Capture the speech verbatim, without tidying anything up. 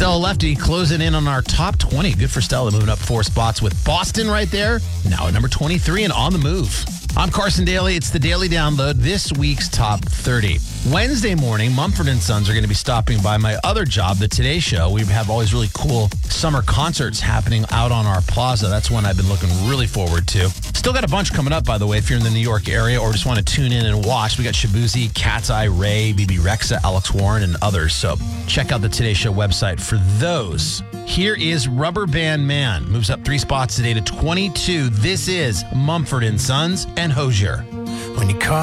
Stella Lefty closing in on our top twenty. Good for Stella, moving up four spots with Boston right there. Now at number twenty-three and on the move. I'm Carson Daly. It's the Daily Download, this week's top thirty. Wednesday morning, Mumford and Sons are going to be stopping by my other job, the Today Show. We have all these really cool summer concerts happening out on our plaza. That's one I've been looking really forward to. Still got a bunch coming up, by the way, if you're in the New York area or just want to tune in and watch. We got Shabuzi, Cat's Eye Ray, B B Rexa, Alex Warren, and others. So check out the Today Show website for those. Here is Rubber Band Man. Moves up three spots today to twenty-two. This is Mumford and Sons and Hozier. When you call